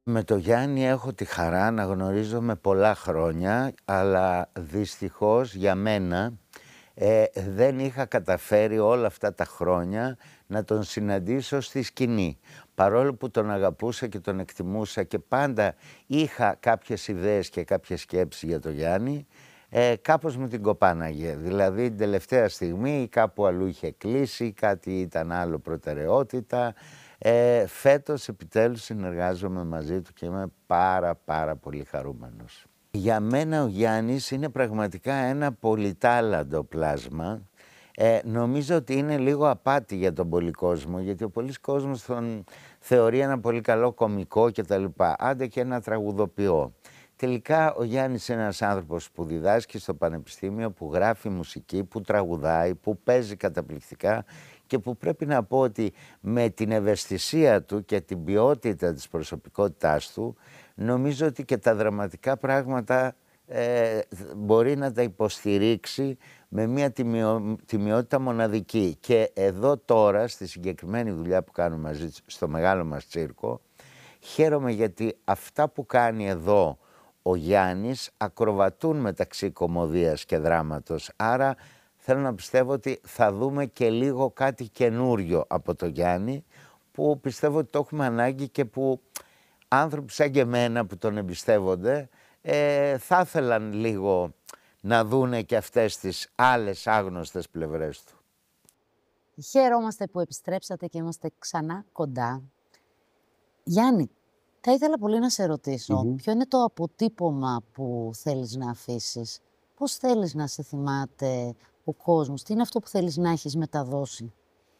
Με το Γιάννη έχω τη χαρά να γνωρίζομαι πολλά χρόνια, αλλά δυστυχώς για μένα δεν είχα καταφέρει όλα αυτά τα χρόνια να τον συναντήσω στη σκηνή. Παρόλο που τον αγαπούσα και τον εκτιμούσα και πάντα είχα κάποιες ιδέες και κάποιες σκέψεις για τον Γιάννη, κάπως μου την κοπάναγε. Δηλαδή την τελευταία στιγμή κάπου αλλού είχε κλείσει, κάτι ήταν άλλο προτεραιότητα. Φέτος επιτέλους συνεργάζομαι μαζί του και είμαι πάρα πολύ χαρούμενος. Για μένα ο Γιάννης είναι πραγματικά ένα πολυτάλαντο πλάσμα. Νομίζω ότι είναι λίγο απάτη για τον πολύ κόσμο, γιατί ο πολύς κόσμος τον θεωρεί ένα πολύ καλό κωμικό κτλ. Άντε και ένα τραγουδοποιό. Τελικά ο Γιάννης είναι ένας άνθρωπος που διδάσκει στο πανεπιστήμιο, που γράφει μουσική, που τραγουδάει, που παίζει καταπληκτικά και που πρέπει να πω ότι με την ευαισθησία του και την ποιότητα της προσωπικότητάς του νομίζω ότι και τα δραματικά πράγματα μπορεί να τα υποστηρίξει με μια τιμιότητα μοναδική. Και εδώ τώρα στη συγκεκριμένη δουλειά που κάνουμε μαζί στο μεγάλο μας τσίρκο χαίρομαι γιατί αυτά που κάνει εδώ ο Γιάννης ακροβατούν μεταξύ κωμωδίας και δράματος. Άρα θέλω να πιστεύω ότι θα δούμε και λίγο κάτι καινούριο από το Γιάννη, που πιστεύω ότι το έχουμε ανάγκη και που άνθρωποι σαν και εμένα που τον εμπιστεύονται θα ήθελαν λίγο να δούνε και αυτές τις άλλες άγνωστες πλευρές του. Χαίρομαστε που επιστρέψατε και είμαστε ξανά κοντά. Γιάννη, θα ήθελα πολύ να σε ρωτήσω, ποιο είναι το αποτύπωμα που θέλεις να αφήσεις, πώς θέλεις να σε θυμάται ο κόσμος, τι είναι αυτό που θέλεις να έχεις μεταδώσει?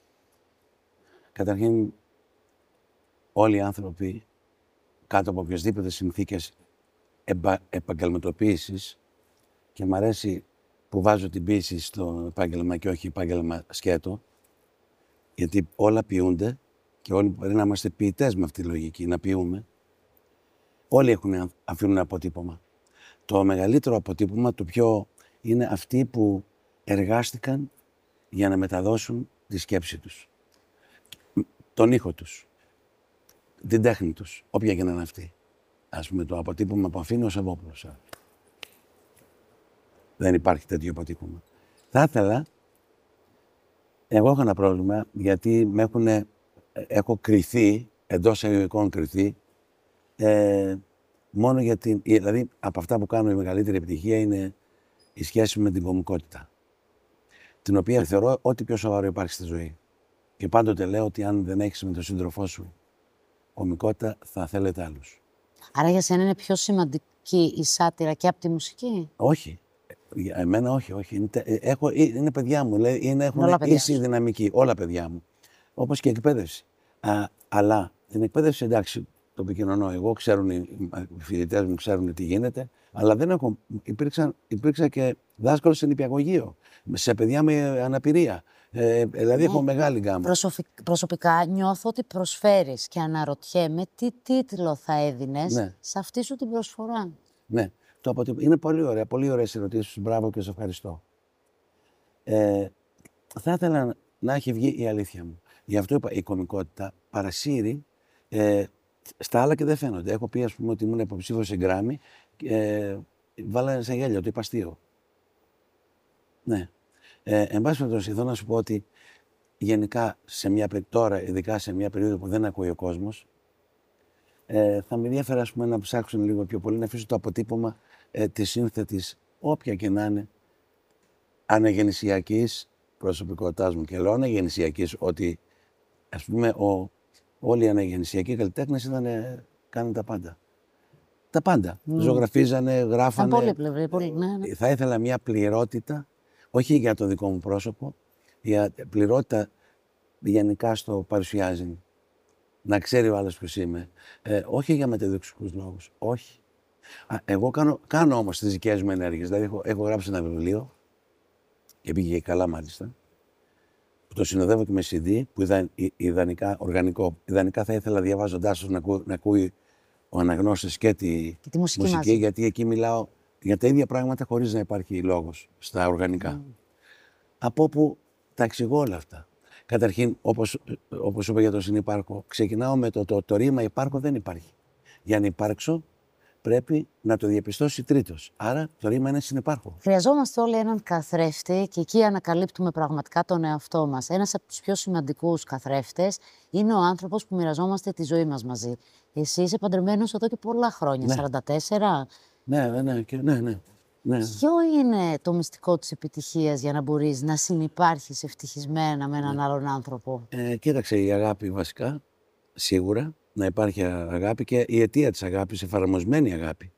Καταρχήν, όλοι οι άνθρωποι κάτω από οποιασδήποτε συνθήκες επαγγελματοποίησης, και μ' αρέσει που βάζω την ποίηση στο επάγγελμα και όχι επάγγελμα σκέτο, γιατί όλα ποιούνται και όλοι μπορεί να είμαστε ποιητές με αυτή τη λογική, να ποιούμε. Όλοι αφήνουν αποτύπωμα. Το μεγαλύτερο αποτύπωμα, το πιο, είναι αυτοί που εργάστηκαν για να μεταδώσουν τη σκέψη τους, τον ήχο τους, την τέχνη τους, όποια και να είναι αυτή. Ας πούμε, το αποτύπωμα που αφήνει ο Σαββόπουλος. Δεν υπάρχει τέτοιο αποτύπωμα. Θα ήθελα, εγώ έχω ένα πρόβλημα, γιατί έχω κριθεί, εντός εισαγωγικών κριθεί, μόνο γιατί, δηλαδή από αυτά που κάνω η μεγαλύτερη επιτυχία είναι η σχέση με την κωμικότητα, την οποία θεωρώ ό,τι πιο σοβαρό υπάρχει στη ζωή. Και πάντοτε λέω ότι αν δεν έχεις με τον σύντροφό σου κωμικότητα, θα θέλετε άλλους. Άρα για σένα είναι πιο σημαντική η σάτυρα και από τη μουσική? Όχι. Για εμένα όχι. Είναι παιδιά μου, έχουν ίση δυναμική, όλα παιδιά μου. Όπως και η εκπαίδευση. Αλλά την εκπαίδευση, εντάξει, το επικοινωνώ εγώ, οι φοιτητές μου ξέρουν τι γίνεται, αλλά δεν έχω. Υπήρξα και δάσκαλος σε νηπιαγωγείο, σε παιδιά με αναπηρία. Δηλαδή έχω μεγάλη γκάμα. Προσωπικά νιώθω ότι προσφέρεις και αναρωτιέμαι τι τίτλο θα έδινες σε αυτή σου την προσφορά. Ναι. Είναι πολύ ωραία, πολύ ωραίες ερωτήσεις. Μπράβο και σε ευχαριστώ. Θα ήθελα να έχει βγει η αλήθεια μου. Γι' αυτό είπα, η κωμικότητα παρασύρει, στα άλλα και δεν φαίνονται. Έχω πει, ας πούμε, ότι ήμουν υποψήφιος σε Γκράμι και βάλανε σε γέλιο, το είπα αστείο. Ναι. Εν πάση περιπτώσει, θέλω να σου πω ότι γενικά τώρα, ειδικά σε μια περίοδο που δεν ακούει ο κόσμος, θα με ενδιαφέρει, ας πούμε, να ψάξουν λίγο πιο πολύ, να αφήσω το αποτύπωμα της σύνθετης, όποια και να είναι, αναγεννησιακής προσωπικότητάς μου. Και λέω αναγεννησιακής, ότι ας πούμε όλοι οι αναγεννησιακοί καλλιτέχνες κάνουν τα πάντα. Τα πάντα. Ζωγραφίζανε, γράφανε. Πολύ, ναι. Θα ήθελα μια πληρότητα, όχι για το δικό μου πρόσωπο, για πληρότητα γενικά στο παρουσιάζει. Να ξέρει ο άλλος ποιος είμαι. Όχι για μεταδοξικούς λόγους. Όχι. Εγώ κάνω όμως τις δικές μου ενέργειες. Δηλαδή έχω γράψει ένα βιβλίο και πήγε καλά μάλιστα, που το συνοδεύω και με CD, που ιδανικά οργανικό. Ιδανικά θα ήθελα διαβάζοντάς το να ακούει ο αναγνώστης και τη μουσική, γιατί εκεί μιλάω για τα ίδια πράγματα χωρίς να υπάρχει λόγος στα οργανικά. Από όπου τα εξηγώ όλα αυτά. Καταρχήν, όπως είπα για το συνυπάρχο, ξεκινάω με το ρήμα υπάρχω δεν υπάρχει. Για να υπάρξω, πρέπει να το διαπιστώσει τρίτος. Άρα το ρήμα είναι συνυπάρχω. Χρειαζόμαστε όλοι έναν καθρέφτη και εκεί ανακαλύπτουμε πραγματικά τον εαυτό μας. Ένας από τους πιο σημαντικούς καθρέφτες είναι ο άνθρωπος που μοιραζόμαστε τη ζωή μας μαζί. Εσύ είσαι παντρεμένος εδώ και πολλά χρόνια, 44. Ναι. Ποιο είναι το μυστικό της επιτυχίας για να μπορείς να συνυπάρχεις ευτυχισμένα με έναν άλλον άνθρωπο? Κοίταξε, η αγάπη βασικά, σίγουρα, να υπάρχει αγάπη και η αιτία της αγάπης, εφαρμοσμένη αγάπη,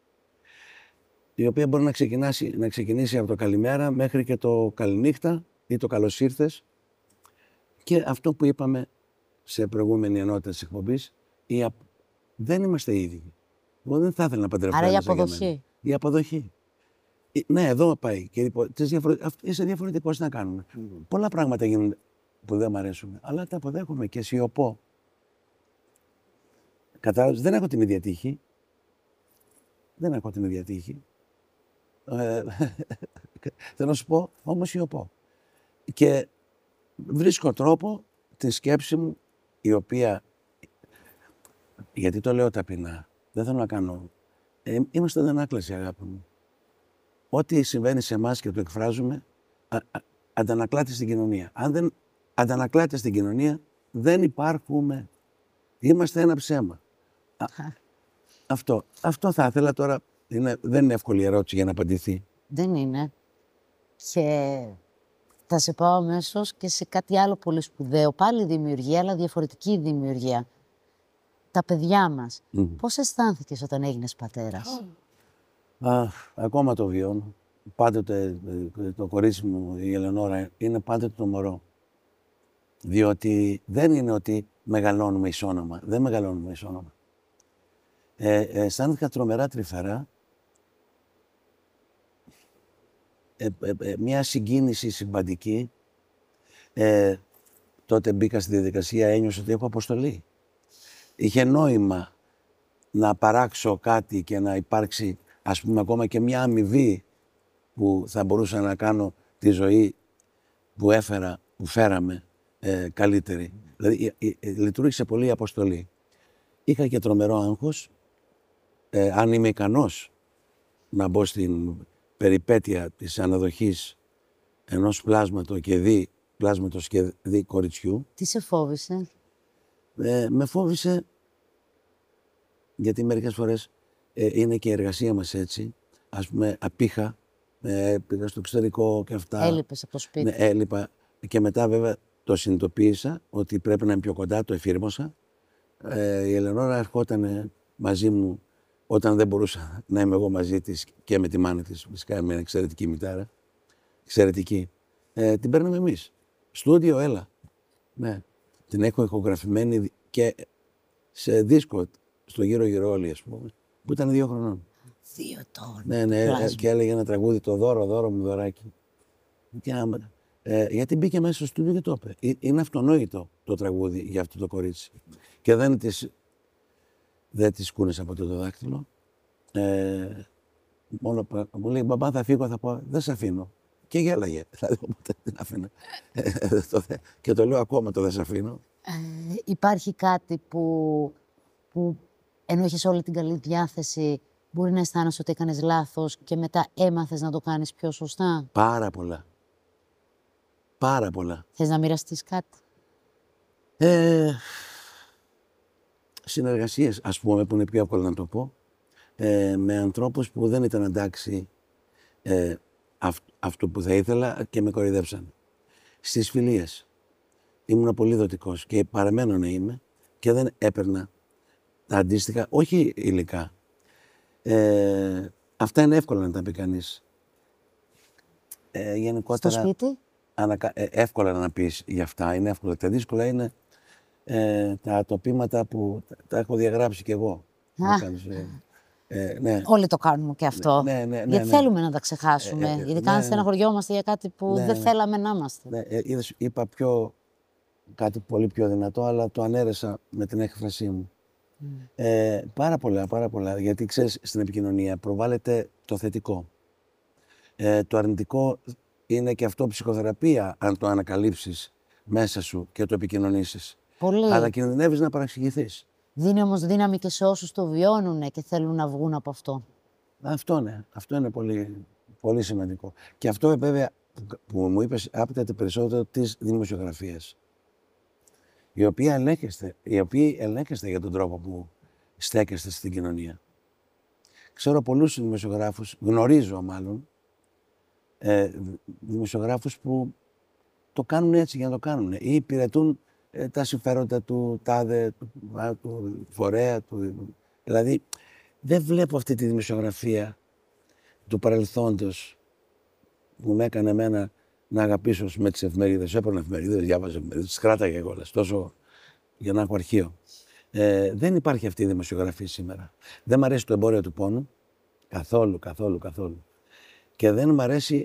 η οποία μπορεί να ξεκινήσει από το καλημέρα μέχρι και το καληνύχτα ή το καλώς ήρθες. Και αυτό που είπαμε σε προηγούμενη ενότητα της εκπομπής, δεν είμαστε ίδιοι. Εγώ δεν θα ήθελα να παντρευτώ. Άρα η αποδοχή. Η αποδοχή. Ναι, εδώ πάει. Είσαι διαφορετικός, να κάνουμε. Πολλά πράγματα γίνονται που δεν μου αρέσουν, αλλά τα αποδέχομαι και σιωπώ. Κατάλαβες, δεν έχω την ίδια τύχη. Θέλω να σου πω, όμως σιωπώ. Και βρίσκω τρόπο τη σκέψη μου, η οποία, γιατί το λέω ταπεινά, δεν θέλω να κάνω, είμαστε αντανάκλαση, αγάπη μου. Ό,τι συμβαίνει σε εμάς και το εκφράζουμε, αντανακλάται στην κοινωνία. Αν δεν αντανακλάται στην κοινωνία, δεν υπάρχουμε. Είμαστε ένα ψέμα. Αυτό θα ήθελα τώρα. Δεν είναι εύκολη ερώτηση για να απαντηθεί. Δεν είναι. Και θα σε πάω αμέσως και σε κάτι άλλο πολύ σπουδαίο. Πάλι δημιουργία, αλλά διαφορετική δημιουργία. Τα παιδιά μας. Πώς αισθάνθηκες όταν έγινες πατέρας? Ακόμα το βιώνω. Πάντοτε το κορίτσι μου, η Ελεονόρα, είναι πάντοτε το μωρό. Διότι δεν είναι ότι μεγαλώνουμε ισόνομα. Δεν μεγαλώνουμε ισόνομα. Αισθάνθηκα τρομερά τρυφερά. Μια συγκίνηση συμπαντική. Τότε μπήκα στη διαδικασία, ένιωσα ότι έχω αποστολή. Είχε νόημα να παράξω κάτι και να υπάρξει, ας πούμε, ακόμα και μια αμοιβή που θα μπορούσα να κάνω τη ζωή που φέραμε καλύτερη. Δηλαδή, λειτουργήσε πολύ η αποστολή. Είχα και τρομερό άγχος. Αν είμαι ικανός να μπω στην περιπέτεια της αναδοχής ενός πλάσματος και δι κοριτσιού. Τι σε φόβησε? Με φόβησε, γιατί μερικές φορές είναι και η εργασία μας έτσι. Ας πούμε, απήχα, πήγα στο εξωτερικό και αυτά. Έλειπες από το σπίτι. Ναι, έλειπα. Και μετά βέβαια το συνειδητοποίησα ότι πρέπει να είμαι πιο κοντά, το εφήρμοσα. Η Ελεονόρα ερχόταν μαζί μου όταν δεν μπορούσα να είμαι εγώ μαζί της και με τη μάνα της. Φυσικά με εξαιρετική μητέρα. Εξαιρετική. Την παίρναμε εμείς. Στούντιο, έλα. Ναι. Την έχω ηχογραφημένη και σε δίσκο στο γύρω-γύρω όλοι, ας πούμε, που ήταν 2 χρονών. 2 ετών. Ναι, και έλεγε ένα τραγούδι, το δώρο μου δωράκι. Γιατί μπήκε μέσα στο στούντιο και το είπε. Είναι αυτονόητο το τραγούδι για αυτό το κορίτσι. Και δεν της κούνησα από το δάχτυλο. Μόνο μου λέει, μπαμπά, θα φύγω, θα πω, δεν σε αφήνω. Και γέλαγε. Δηλαδή, οπότε την άφηνα. Και το λέω ακόμα, το δεν σε αφήνω. Υπάρχει κάτι που ενώ έχεις όλη την καλή διάθεση, μπορεί να αισθάνεσαι ότι έκανες λάθος και μετά έμαθες να το κάνεις πιο σωστά? Πάρα πολλά. Πάρα πολλά. Θες να μοιραστείς κάτι? Συνεργασίες, ας πούμε, που είναι πιο εύκολο να το πω, με ανθρώπους που δεν ήταν εντάξει αυτό που θα ήθελα και με κοροϊδέψαν. Στις φιλίες. Ήμουν πολύ δοτικός και παραμένω να είμαι και δεν έπαιρνα τα αντίστοιχα, όχι υλικά. Αυτά είναι εύκολα να τα πει κανείς. Γενικότερα, στο σπίτι? Εύκολα να πεις για αυτά, είναι εύκολα. Τα δύσκολα είναι τα τοπήματα που τα έχω διαγράψει κι εγώ. Ναι. Όλοι το κάνουμε και αυτό. Γιατί θέλουμε να τα ξεχάσουμε. Ειδικά αν στεναχωριόμαστε για κάτι που δεν θέλαμε να είμαστε. Είπα κάτι πολύ πιο δυνατό, αλλά το ανέρεσα με την έκφρασή μου. Πάρα πολλά. Γιατί ξέρεις, στην επικοινωνία προβάλλεται το θετικό. Το αρνητικό είναι και αυτό ψυχοθεραπεία, αν το ανακαλύψεις μέσα σου και το επικοινωνήσεις. Πολύ. Αλλά κινδυνεύεις να παραξηγηθείς. Δίνει όμως δύναμη και σε όσους το βιώνουν και θέλουν να βγουν από αυτό. Αυτό ναι, αυτό είναι πολύ, πολύ σημαντικό. Και αυτό βέβαια που μου είπες άπτεται περισσότερο της δημοσιογραφίας. Οι οποίοι ελέγχεστε για τον τρόπο που στέκεστε στην κοινωνία. Ξέρω πολλούς δημοσιογράφους, γνωρίζω μάλλον, δημοσιογράφους που το κάνουν έτσι για να το κάνουν ή υπηρετούν τα συμφέροντα του τάδε, του φορέα, δηλαδή δεν βλέπω αυτή τη δημοσιογραφία του παρελθόντος που με έκανε εμένα να αγαπήσω με τις εφημερίδες. Έπαιρνα εφημερίδες, διάβαζα εφημερίδες, τις κράταγα εγώ όλες, τόσο για να έχω αρχείο. Δεν υπάρχει αυτή η δημοσιογραφία σήμερα. Δεν μ' αρέσει το εμπόριο του πόνου, καθόλου. Και δεν μ' αρέσει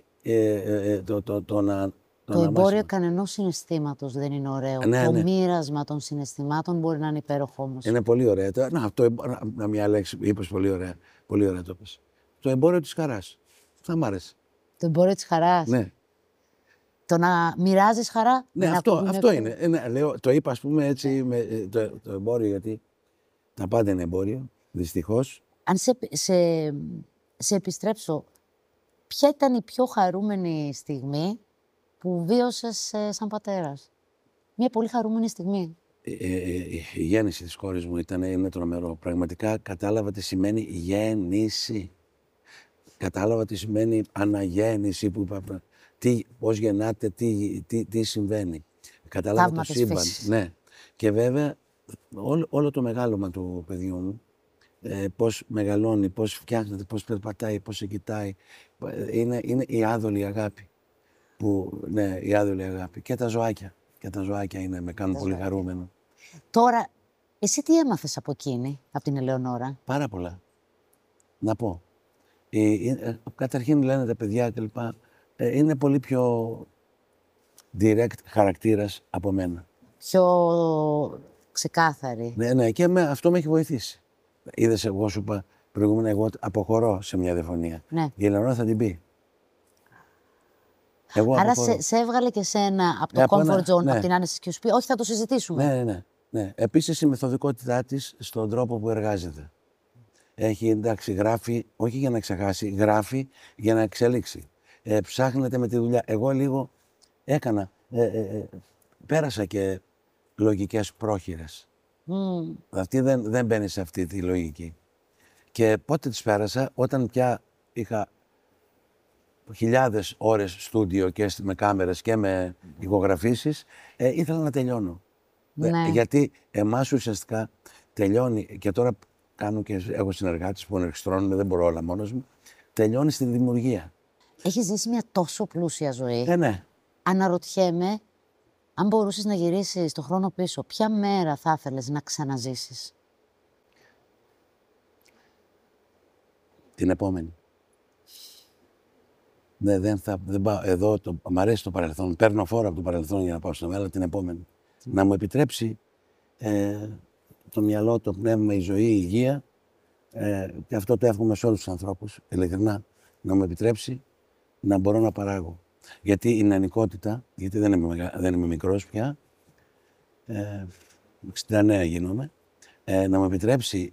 Το εμπόριο κανενός συναισθήματος δεν είναι ωραίο. Το μοίρασμα των συναισθημάτων μπορεί να είναι υπέροχο όμως. Είναι πολύ ωραία. Μια λέξη είπες πολύ ωραία. Πολύ ωραία το είπες. Το εμπόριο της χαράς. Θα μ' άρεσε. Το εμπόριο της χαράς. Ναι. Το να μοιράζεις χαρά. Ναι, αυτό είναι. Λέω, το είπα ας πούμε έτσι με το εμπόριο, γιατί τα πάντα είναι εμπόριο, δυστυχώς. Αν σε επιστρέψω, ποια ήταν η πιο χαρούμενη στιγμή που βίωσες σαν πατέρας? Μια πολύ χαρούμενη στιγμή. Η γέννηση της κόρης μου είναι τρομερό. Πραγματικά κατάλαβα τι σημαίνει γέννηση. Κατάλαβα τι σημαίνει αναγέννηση, πώς γεννάτε, τι συμβαίνει. Κατάλαβα το σύμπαν. Ναι. Και βέβαια όλο το μεγάλωμα του παιδιού μου, πώς μεγαλώνει, πώς φτιάχνεται, πώς περπατάει, πώς σε κοιτάει, είναι η άδολη αγάπη. Ναι, η άδολη αγάπη. Και τα ζωάκια. Με κάνουν πολύ χαρούμενο. Τώρα, εσύ τι έμαθες από εκείνη, από την Ελεονόρα? Πάρα πολλά. Να πω. Καταρχήν λένε τα παιδιά κλπ. Είναι πολύ πιο direct χαρακτήρας από μένα. Πιο ξεκάθαρη. Ναι, και αυτό με έχει βοηθήσει. Είδες, εγώ σου είπα προηγούμενα, εγώ αποχωρώ σε μια διαφωνία. Ναι. Η Ελεονόρα θα την πει. Άρα σε έβγαλε και σένα από το comfort zone, από την άνεση και σου πει, όχι, θα το συζητήσουμε. Ναι. Επίσης η μεθοδικότητά της στον τρόπο που εργάζεται. Γράφει, όχι για να ξεχάσει, γράφει για να εξελίξει. Ψάχνεται με τη δουλειά. Εγώ λίγο έκανα, πέρασα και λογικές πρόχειρες. Αυτή δεν μπαίνει σε αυτή τη λογική. Και πότε τις πέρασα? Όταν πια είχα χιλιάδες ώρες στούντιο και με κάμερες και με ηχογραφήσεις, ήθελα να τελειώνω. Ναι. Γιατί εμάς ουσιαστικά τελειώνει, και τώρα έχω συνεργάτες που ενεργστρώνουν, δεν μπορώ όλα μόνος μου, τελειώνει στη δημιουργία. Έχεις ζήσει μια τόσο πλούσια ζωή. Ναι. Αναρωτιέμαι, αν μπορούσες να γυρίσεις το χρόνο πίσω, ποια μέρα θα ήθελες να ξαναζήσεις? Την επόμενη. Ναι, δεν πάω. Εδώ μ' αρέσει το παρελθόν. Παίρνω φόρο από το παρελθόν για να πάω στο μέλλον, την επόμενη. Να μου επιτρέψει το μυαλό, το πνεύμα, η ζωή, η υγεία, και αυτό το εύχομαι σε όλους τους ανθρώπους, ειλικρινά, να μου επιτρέψει να μπορώ να παράγω. Γιατί η νεανικότητα, γιατί δεν είμαι μικρός πια, 69 γίνομαι, να μου επιτρέψει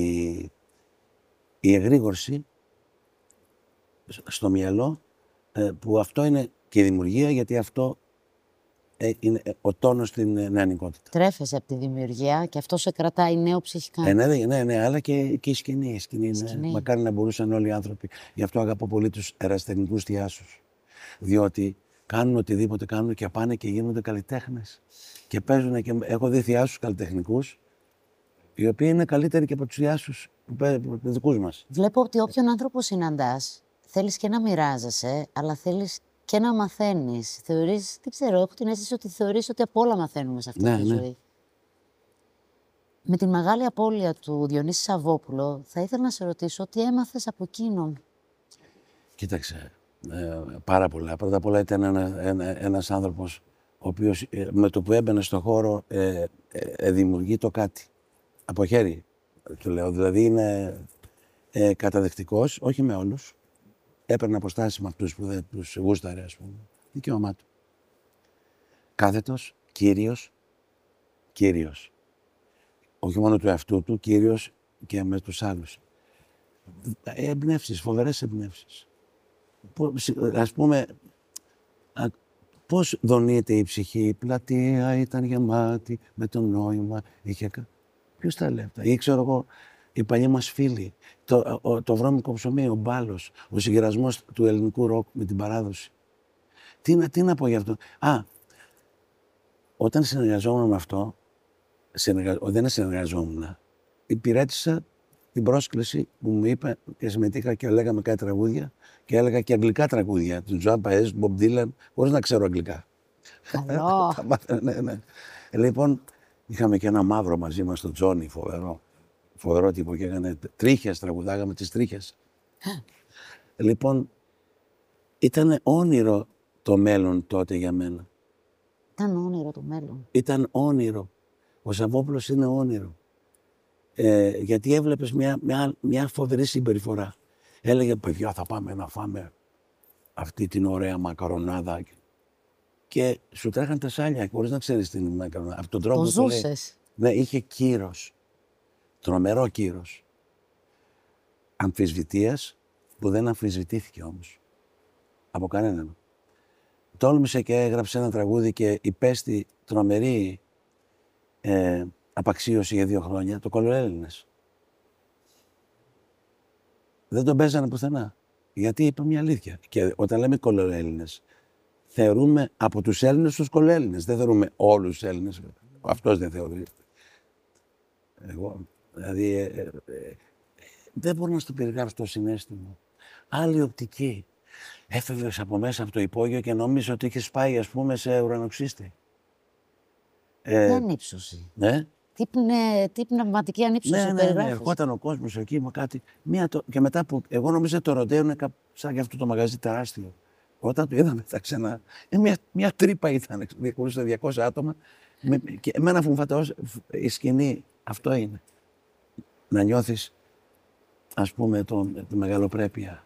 η εγρήγορση στο μυαλό, που αυτό είναι και η δημιουργία, γιατί αυτό είναι ο τόνος στην νεανικότητα. Τρέφεσαι από τη δημιουργία και αυτό σε κρατάει νέο ψυχικά. Ναι, αλλά και η σκηνή. Μακάρι να μπορούσαν όλοι οι άνθρωποι. Γι' αυτό αγαπώ πολύ τους ερασιτεχνικούς θειάσους. Διότι κάνουν οτιδήποτε κάνουν και πάνε και γίνονται καλλιτέχνες. Και παίζουν και έχω δει θειάσους καλλιτεχνικούς, οι οποίοι είναι καλύτεροι και από τους θειάσους δικούς μας. Βλέπω ότι όποιον άνθρωπο συναντάς, θέλεις και να μοιράζεσαι, αλλά θέλεις και να μαθαίνεις. Θεωρείς, δεν ξέρω, έχω την αίσθηση ότι θεωρείς ότι από όλα μαθαίνουμε σε αυτή τη ζωή. Με την μεγάλη απώλεια του Διονύση Σαββόπουλο, θα ήθελα να σε ρωτήσω τι έμαθες από εκείνον. Κοίταξε, πάρα πολλά. Πρώτα απ' όλα ήταν ένας άνθρωπος ο οποίος με το που έμπαινε στο χώρο δημιουργεί το κάτι. Από χέρι, του λέω. Δηλαδή είναι καταδεκτικός, όχι με όλους. Έπαιρνε αποστάσεις με αυτούς που δεν τους γούσταρε, ας πούμε. Δικαίωμά του. Κάθετος, κύριος. όχι μόνο του εαυτού του, κυρίως και με τους άλλους. Εμπνεύσεις, φοβερές εμπνεύσεις. Ας πούμε, πώς δονείται η ψυχή, η πλατεία ήταν γεμάτη με το νόημα, Ποιος τα λέει αυτά, ή ξέρω εγώ, οι παλιοί μας φίλοι, το βρώμικο ψωμί, ο μπάλος, ο συγκερασμός του ελληνικού ροκ με την παράδοση. Τι να πω γι' αυτό. Όταν συνεργαζόμουν με αυτό, δεν συνεργαζόμουν, υπηρέτησα την πρόσκληση που μου είπε και συμμετείχα και λέγαμε κάτι τραγούδια και έλεγα και αγγλικά τραγούδια, του Joan Baez, Bob Dylan, χωρίς να ξέρω αγγλικά. Καλό. Ναι. Λοιπόν, είχαμε και ένα μαύρο μαζί μας, τον Τζόνι, φοβερό τύπο και έκανε τρίχες, τραγουδάγαμε τις τρίχες. Λοιπόν, ήταν όνειρο το μέλλον τότε για μένα. Ήταν όνειρο το μέλλον. Ήταν όνειρο. Ο Σαββόπουλος είναι όνειρο. Γιατί έβλεπες μια φοβερή συμπεριφορά. Έλεγε, παιδιά, θα πάμε να φάμε αυτή την ωραία μακαρονάδα. Και σου τρέχαν τα σάλια, χωρίς να ξέρεις την μακαρονάδα. Από τον τρόπο το ζούσες. Ναι, είχε κύρος. Τρομερό κύρος. Αμφισβητείας, που δεν αμφισβητήθηκε όμως. Από κανέναν. Τόλμησε και έγραψε ένα τραγούδι και υπέστη τρομερή απαξίωση για 2 χρόνια, το Κολοέλληνες. Δεν τον παίζανε πουθενά. Γιατί είπε μια αλήθεια. Και όταν λέμε Κολοέλληνες, θεωρούμε από τους Έλληνες τους Κολοέλληνες. Δεν θεωρούμε όλους τους Έλληνες. Αυτός δεν θεωρεί. Εγώ, δηλαδή, δεν μπορώ να στο περιγράψω το συναίσθημα. Άλλη οπτική. Έφευγες από μέσα από το υπόγειο και νόμιζε ότι είχες πάει, ας πούμε, σε ουρανοξύστη. Τι ανύψωση. Ναι. Τι πνευματική ανύψωση περιγράφεις. Ναι, ερχόταν ο κόσμος εκεί με κάτι. Και μετά που εγώ νόμιζα το Ροντέο είναι σαν και αυτό το μαγαζί τεράστιο. Όταν το είδαμε τα ξανά, μια τρύπα ήταν, χωρούσε 200 άτομα. Και εμένα μου φαντάζω, η σκηνή αυτό είναι. Να νιώθεις, ας πούμε, τη μεγαλοπρέπεια.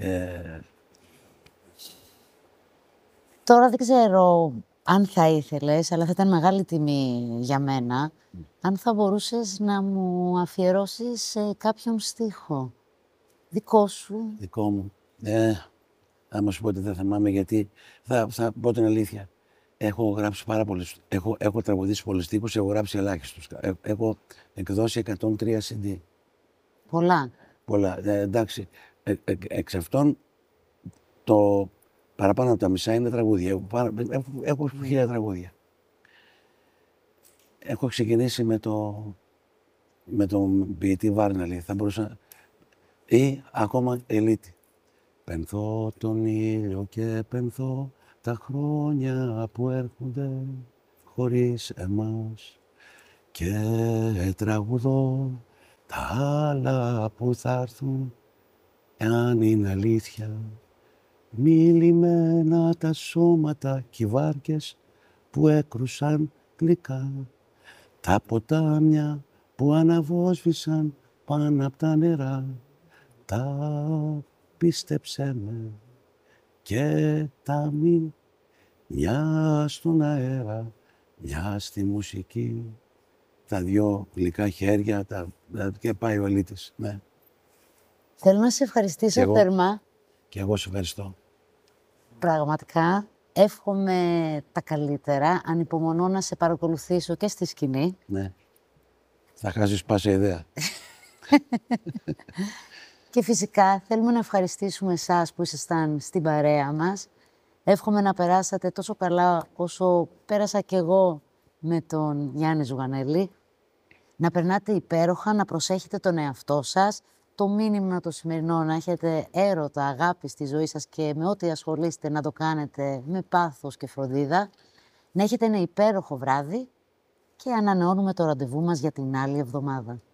Τώρα δεν ξέρω αν θα ήθελες, αλλά θα ήταν μεγάλη τιμή για μένα, αν θα μπορούσες να μου αφιερώσεις κάποιον στίχο. Δικό σου. Δικό μου. Άμα σου πω ότι δεν θυμάμαι, γιατί θα πω την αλήθεια. Έχω γράψει πάρα πολλούς. Έχω τραγουδήσει πολλούς στίχους, έχω γράψει ελάχιστους. Έχω εκδώσει 103 CD. Πολλά. Πολλά. Εντάξει. Εξ αυτών, το παραπάνω από τα μισά είναι τραγούδια. Έχω 1000 τραγούδια. Έχω ξεκινήσει με τον ποιητή Βάρναλη. Θα μπορούσα... Ή ακόμα Ελίτη. Πενθώ τον ήλιο και πενθώ τα χρόνια που έρχονται χωρίς εμάς και τραγουδώ τα άλλα που θα έρθουν, εάν είναι αλήθεια. Μη λυμμένα τα σώματα κι οι βάρκες που έκρουσαν γλυκά, τα ποτάμια που αναβόσβησαν πάνω απ' τα νερά, τα πίστεψέ με και τα μη, μια στον αέρα, μια στη μουσική, τα 2 γλυκά χέρια και πάει ο Ελίτης. Ναι. Θέλω να σε ευχαριστήσω θερμά. Και εγώ σε ευχαριστώ. Πραγματικά εύχομαι τα καλύτερα. Ανυπομονώ να σε παρακολουθήσω και στη σκηνή. Ναι. Θα χάσεις πάσα ιδέα. Και φυσικά θέλουμε να ευχαριστήσουμε εσάς που ήσασταν στην παρέα μας. Εύχομαι να περάσατε τόσο καλά όσο πέρασα κι εγώ με τον Γιάννη Ζουγανέλη. Να περνάτε υπέροχα, να προσέχετε τον εαυτό σας. Το μήνυμα το σημερινό να έχετε έρωτα, αγάπη στη ζωή σας και με ό,τι ασχολείστε να το κάνετε με πάθος και φροντίδα. Να έχετε ένα υπέροχο βράδυ και ανανεώνουμε το ραντεβού μας για την άλλη εβδομάδα.